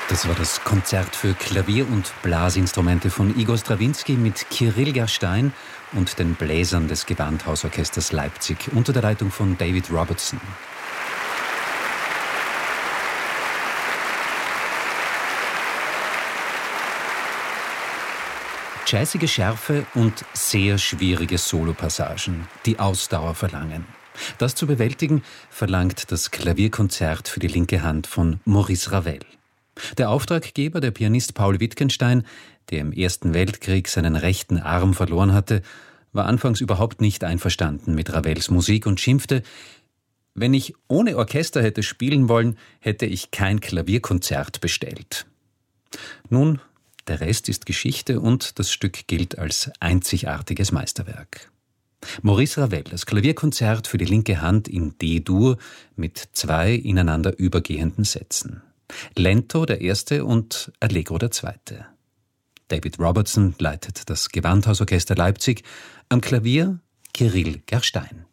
Das war das Konzert für Klavier und Blasinstrumente von Igor Strawinski mit Kyrill Gerstein und den Bläsern des Gewandhausorchesters Leipzig unter der Leitung von David Robertson. Jazzige Schärfe und sehr schwierige Solopassagen, die Ausdauer verlangen. Das zu bewältigen verlangt das Klavierkonzert für die linke Hand von Maurice Ravel. Der Auftraggeber, der Pianist Paul Wittgenstein, der im Ersten Weltkrieg seinen rechten Arm verloren hatte, war anfangs überhaupt nicht einverstanden mit Ravels Musik und schimpfte: Wenn ich ohne Orchester hätte spielen wollen, hätte ich kein Klavierkonzert bestellt. Nun, der Rest ist Geschichte und das Stück gilt als einzigartiges Meisterwerk. Maurice Ravel, das Klavierkonzert für die linke Hand in D-Dur mit 2 ineinander übergehenden Sätzen. Lento der erste und Allegro der zweite. David Robertson leitet das Gewandhausorchester Leipzig, am Klavier Kyrill Gerstein.